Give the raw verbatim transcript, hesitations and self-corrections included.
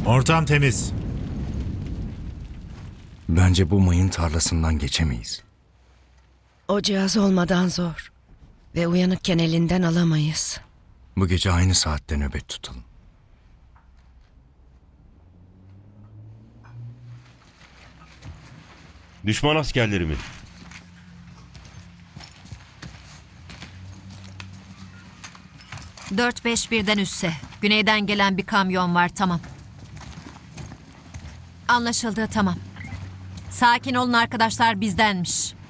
Ortam temiz. Bence bu mayın tarlasından geçemeyiz. O cihaz olmadan zor. Ve uyanıkken elinden alamayız. Bu gece aynı saatte nöbet tutalım. Düşman askerleri mi? Dört beş birden üsse. Güneyden gelen bir kamyon var, tamam. Anlaşıldı, tamam. Sakin olun arkadaşlar, bizdenmiş.